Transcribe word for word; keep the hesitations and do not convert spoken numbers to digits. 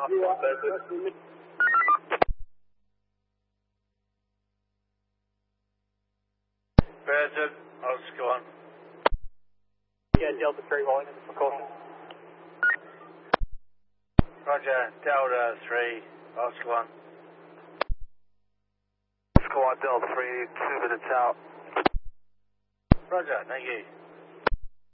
Present, Oscar one. Yeah, Delta three rolling in precaution. Roger, Delta three, Oscar one. Oscar one, Delta three, two minutes out. Roger, thank you.